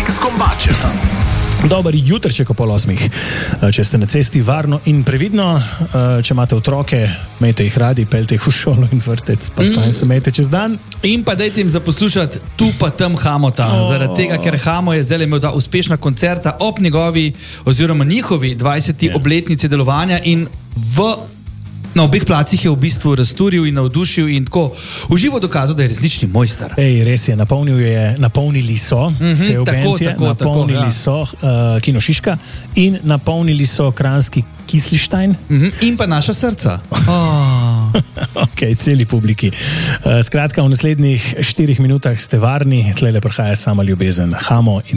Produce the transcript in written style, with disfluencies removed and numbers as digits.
s Kombačem. Dober jutrček o 7:30. Če ste na cesti, varno in previdno. Če imate otroke, imejte jih radi, peljte jih v šolo in vrtec, pa fajn se imejte čez dan. In pa dajte jim zaposlušati tu pa tam Hamota, zaradi tega, ker Hamo je zdaj imel 2 uspešna koncerta ob njegovi oziroma njihovi 20. obletnici delovanja in na obeh placih je v bistvu razturil in navdušil in tako uživo dokazal, da je resnični mojster. Res je, napolnili so, cel bend je, napolnili so Kino Šiška in napolnili so kranjski Kislištajn. In pa naša srca. Ok, celi publiki. Skratka, v naslednjih 4 minutah ste varni, tlele prihaja sama ljubezen, Hamo in